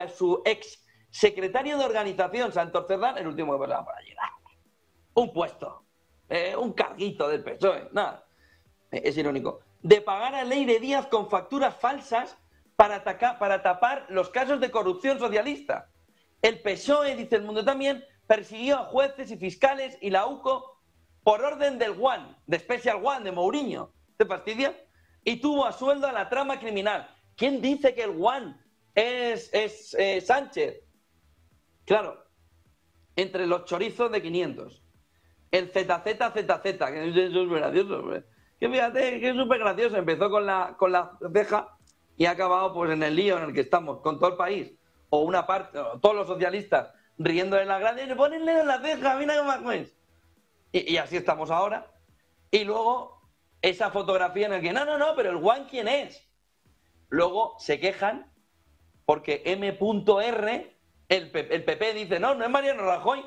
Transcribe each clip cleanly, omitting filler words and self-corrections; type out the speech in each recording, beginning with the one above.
su ex secretario de organización, Santos Cerdán, el último que pasaba por allí. Un puesto, un carguito del PSOE, nada. Es irónico. De pagar a Leire Díaz con facturas falsas para tapar los casos de corrupción socialista. El PSOE, dice El Mundo también, persiguió a jueces y fiscales y la UCO por orden del One, de Special One, de Mourinho. ¿Te fastidia? Y tuvo a sueldo a la trama criminal. ¿Quién dice que el One es Sánchez? Claro, entre los chorizos de 500. El ZZZZ, que eso es gracioso, hombre. Que fíjate, que es súper gracioso. Empezó con la ceja y ha acabado pues en el lío en el que estamos, con todo el país. O una parte, o todos los socialistas riendo en la grande y ponenle en la ceja, mira cómo es. Y así estamos ahora. Y luego esa fotografía en la que, no, pero el One, ¿quién es? Luego se quejan porque M.R, el PP dice, no es Mariano Rajoy.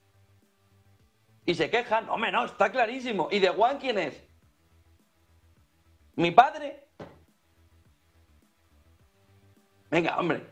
Y se quejan, hombre, no, está clarísimo. ¿Y de One quién es? ¿Mi padre? Venga, hombre.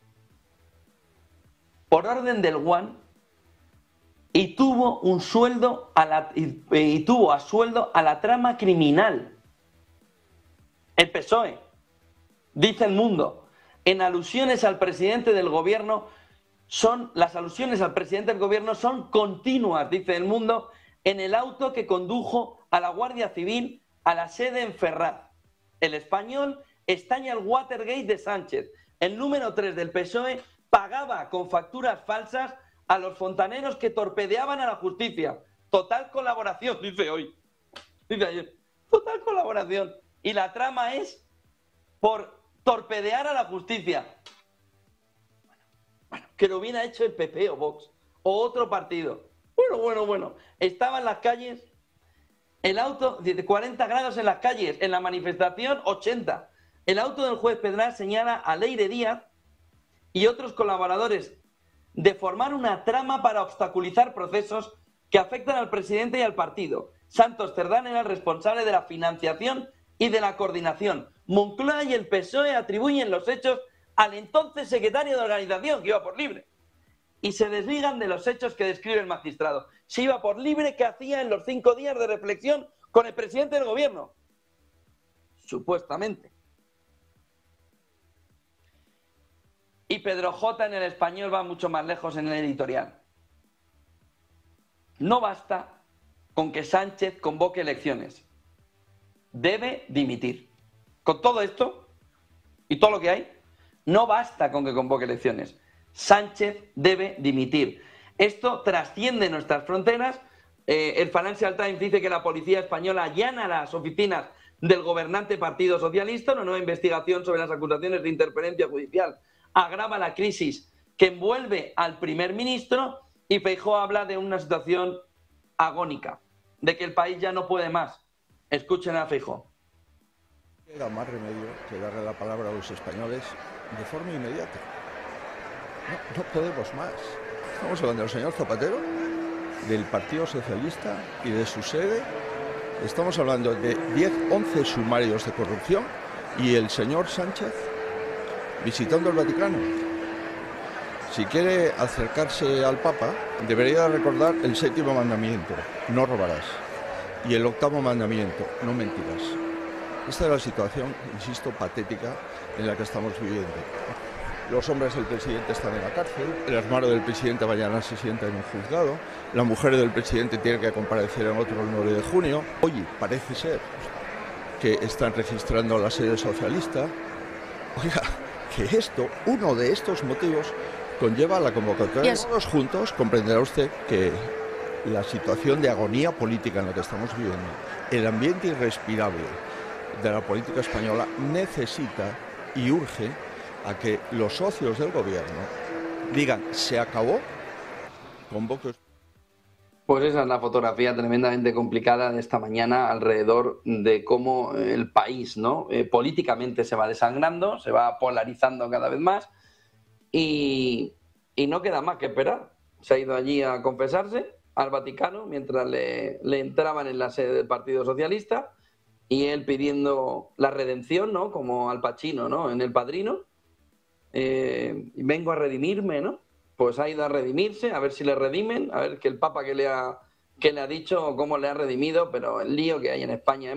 Por orden del One, y tuvo un sueldo y tuvo a sueldo a la trama criminal. El PSOE, dice El Mundo, en alusiones al presidente del gobierno las alusiones al presidente del gobierno son continuas, dice El Mundo, en el auto que condujo a la Guardia Civil a la sede en Ferraz. El Español estaña el Watergate de Sánchez. El número 3 del PSOE pagaba con facturas falsas a los fontaneros que torpedeaban a la justicia. Total colaboración, dice hoy. Dice ayer. Total colaboración. Y la trama es por torpedear a la justicia. Bueno, que lo hubiera hecho el PP o Vox o otro partido. Bueno. Estaba en las calles, el auto de 40 grados en las calles, en la manifestación 80. El auto del juez Pedral señala a Leire Díaz y otros colaboradores de formar una trama para obstaculizar procesos que afectan al presidente y al partido. Santos Cerdán era el responsable de la financiación y de la coordinación. Moncloa y el PSOE atribuyen los hechos al entonces secretario de organización, que iba por libre. Y se desligan de los hechos que describe el magistrado. Se iba por libre, ¿qué hacía en los 5 días de reflexión con el presidente del gobierno? Supuestamente. Y Pedro J. en El Español va mucho más lejos en el editorial. No basta con que Sánchez convoque elecciones. Debe dimitir. Con todo esto y todo lo que hay, no basta con que convoque elecciones. Sánchez debe dimitir. Esto trasciende nuestras fronteras. El Financial Times dice que la policía española allana las oficinas del gobernante Partido Socialista. Una nueva investigación sobre las acusaciones de interferencia judicial agrava la crisis que envuelve al primer ministro, y Feijóo habla de una situación agónica, de que el país ya no puede más. Escuchen a Feijóo. Queda más remedio que darle la palabra a los españoles de forma inmediata. No podemos más. Estamos hablando del señor Zapatero, del Partido Socialista y de su sede. Estamos hablando de 11 sumarios de corrupción y el señor Sánchez visitando el Vaticano. Si quiere acercarse al Papa, debería recordar el 7º mandamiento, no robarás, y el 8º mandamiento, no mentirás. Esta es la situación, insisto, patética en la que estamos viviendo. Los hombres del presidente están en la cárcel, el hermano del presidente mañana se sienta en un juzgado, la mujer del presidente tiene que comparecer en otro el 9 de junio. Oye, parece ser que están registrando la sede socialista. Oiga, que uno de estos motivos conlleva la convocatoria. Todos juntos comprenderá usted que la situación de agonía política en la que estamos viviendo, el ambiente irrespirable de la política española, necesita y urge a que los socios del gobierno digan, se acabó, convoque. Pues esa es la fotografía tremendamente complicada de esta mañana alrededor de cómo el país, ¿no? Políticamente se va desangrando, se va polarizando cada vez más y no queda más que esperar. Se ha ido allí a confesarse al Vaticano mientras le entraban en la sede del Partido Socialista y él pidiendo la redención, ¿no? Como Al Pacino, ¿no? En El Padrino. vengo a redimirme, ¿no? Pues ha ido a redimirse, a ver si le redimen, a ver que el Papa que le ha dicho, cómo le ha redimido, pero el lío que hay en España es